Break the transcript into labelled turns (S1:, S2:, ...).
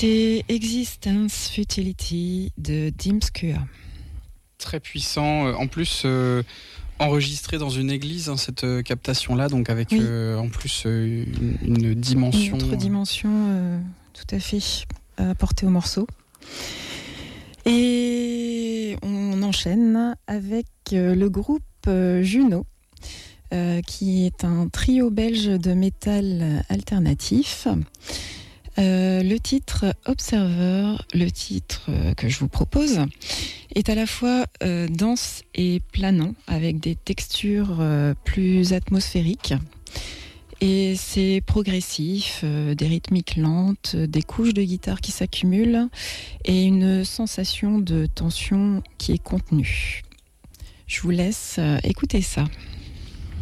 S1: écouter Existence Futility de Dimskua.
S2: Très puissant. En plus, enregistré dans une église, hein, cette captation-là, donc avec en plus une dimension.
S1: Une autre dimension, tout à fait, apportée au morceau. Et on enchaîne avec le groupe Juno, qui est un trio belge de métal alternatif. Le titre Observer, le titre que je vous propose, est à la fois dense et planant, avec des textures plus atmosphériques. Et c'est progressif, des rythmiques lentes, des couches de guitare qui s'accumulent et une sensation de tension qui est contenue. Je vous laisse écouter ça.